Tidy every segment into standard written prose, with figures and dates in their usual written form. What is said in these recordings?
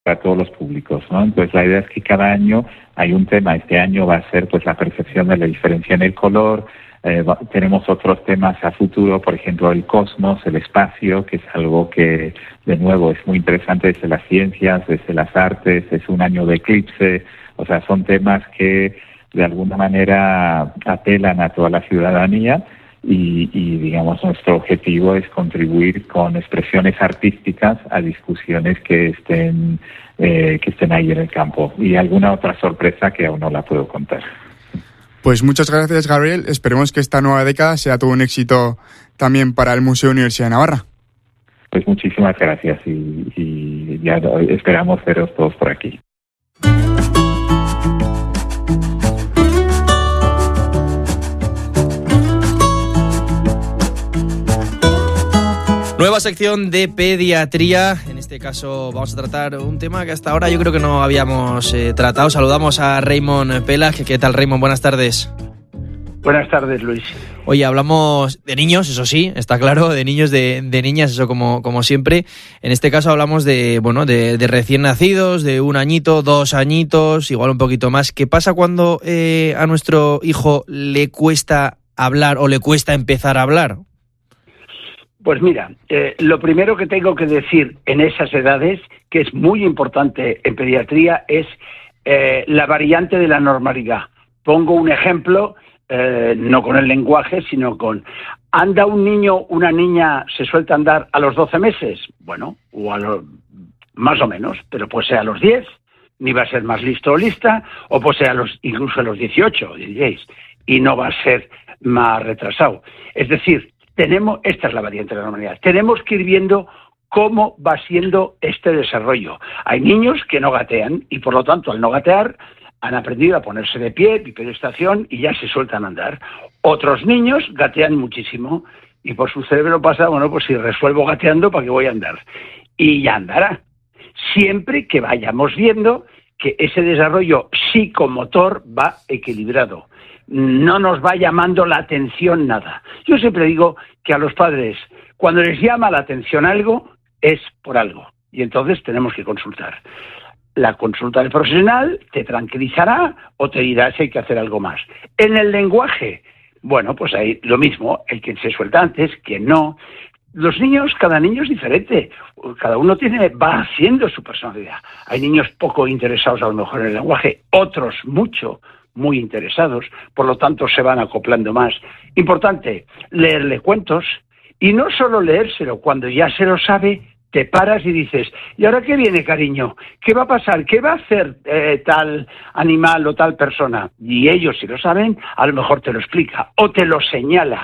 para todos los públicos, ¿no? Entonces la idea es que cada año hay un tema. Este año va a ser pues la percepción de la diferencia en el color. Tenemos otros temas a futuro, por ejemplo el cosmos, el espacio, que es algo que de nuevo es muy interesante desde las ciencias, desde las artes. Es un año de eclipse, o sea, son temas que de alguna manera apelan a toda la ciudadanía y digamos nuestro objetivo es contribuir con expresiones artísticas a discusiones que estén ahí en el campo, y alguna otra sorpresa que aún no la puedo contar. Pues muchas gracias, Gabriel. Esperemos que esta nueva década sea todo un éxito también para el Museo Universidad de Navarra. Pues muchísimas gracias y ya esperamos veros todos por aquí. Nueva sección de pediatría. En este caso vamos a tratar un tema que hasta ahora yo creo que no habíamos tratado. Saludamos a Raymond Pela. ¿Qué tal, Raymond? Buenas tardes. Buenas tardes, Luis. Oye, hablamos de niños, eso sí, está claro, de niños, de niñas, eso como siempre. En este caso hablamos de recién nacidos, de 1 añito, 2 añitos, igual un poquito más. ¿Qué pasa cuando a nuestro hijo le cuesta hablar o le cuesta empezar a hablar? Pues mira, lo primero que tengo que decir en esas edades, que es muy importante en pediatría, es la variante de la normalidad. Pongo un ejemplo, no con el lenguaje, sino con... ¿Anda un niño, una niña, se suelta a andar a los 12 meses? Bueno, o más o menos, pero puede ser a los 10, ni va a ser más listo o lista, o puede ser incluso a los 18 o 16, y no va a ser más retrasado. Es decir, esta es la variante de la normalidad. Tenemos que ir viendo cómo va siendo este desarrollo. Hay niños que no gatean y, por lo tanto, al no gatear, han aprendido a ponerse de pie, bipedestación, y ya se sueltan a andar. Otros niños gatean muchísimo y por su cerebro pasa, bueno, pues si resuelvo gateando, ¿para qué voy a andar? Y ya andará. Siempre que vayamos viendo que ese desarrollo psicomotor va equilibrado. No nos va llamando la atención nada. Yo siempre digo que a los padres, cuando les llama la atención algo, es por algo. Y entonces tenemos que consultar. La consulta del profesional te tranquilizará o te dirá si hay que hacer algo más. En el lenguaje, bueno, pues ahí lo mismo, el que se suelta antes, quien no. Los niños, cada niño es diferente, cada uno va haciendo su personalidad. Hay niños poco interesados a lo mejor en el lenguaje, otros muy interesados, por lo tanto se van acoplando más. Importante, leerle cuentos, y no solo leérselo, cuando ya se lo sabe, te paras y dices, ¿y ahora qué viene, cariño? ¿Qué va a pasar? ¿Qué va a hacer tal animal o tal persona? Y ellos, si lo saben, a lo mejor te lo explica o te lo señala.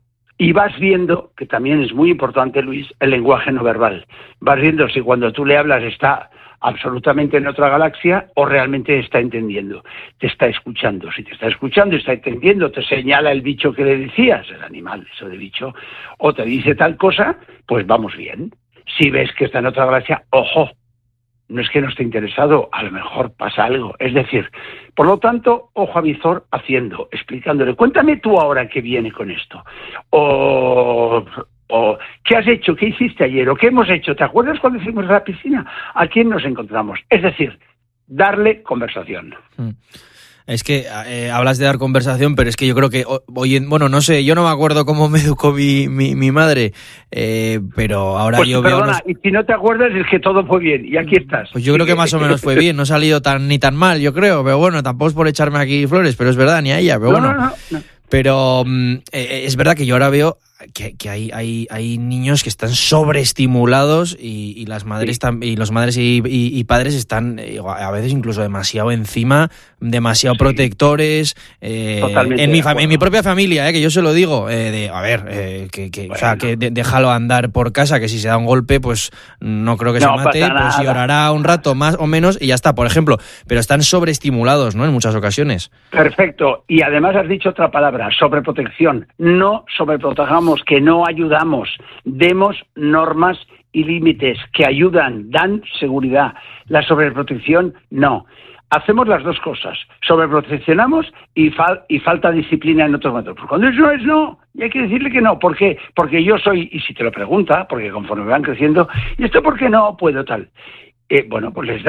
Y vas viendo, que también es muy importante, Luis, el lenguaje no verbal. Vas viendo si cuando tú le hablas está absolutamente en otra galaxia o realmente está entendiendo, te está escuchando. Si te está escuchando y está entendiendo, te señala el bicho que le decías, el animal, eso de bicho, o te dice tal cosa, pues vamos bien. Si ves que está en otra galaxia, ojo, no es que no esté interesado, a lo mejor pasa algo. Es decir, por lo tanto, ojo a visor haciendo, explicándole, cuéntame tú ahora qué viene con esto. O ¿qué has hecho? ¿Qué hiciste ayer? ¿O qué hemos hecho? ¿Te acuerdas cuando fuimos a la piscina? ¿A quién nos encontramos? Es decir, darle conversación. Es que hablas de dar conversación, pero es que yo creo que bueno, no sé, yo no me acuerdo cómo me educó mi madre, pero ahora pues yo perdona, veo... y si no te acuerdas es que todo fue bien, y aquí estás. Pues yo creo que más o menos fue bien, no ha salido ni tan mal, yo creo, pero bueno, tampoco es por echarme aquí flores, pero es verdad, ni a ella, pero bueno. No. Pero es verdad que yo ahora veo que hay niños que están sobreestimulados y las madres y los madres y padres están a veces incluso demasiado encima, demasiado protectores. En mi propia familia, que yo se lo digo, que déjalo andar por casa, que si se da un golpe, pues no creo que se mate, pues llorará un rato más o menos y ya está, por ejemplo. Pero están sobreestimulados, ¿no? En muchas ocasiones. Perfecto. Y además has dicho otra palabra, sobreprotección. No sobreprotejamos, que no ayudamos. Demos normas y límites que ayudan, dan seguridad. La sobreprotección, no. Hacemos las dos cosas. Sobreproteccionamos y falta disciplina en otros momentos. Pues cuando eso es no, y hay que decirle que no. ¿Por qué? Porque yo soy, y si te lo pregunta, porque conforme van creciendo, ¿y esto por qué no puedo tal? bueno, pues les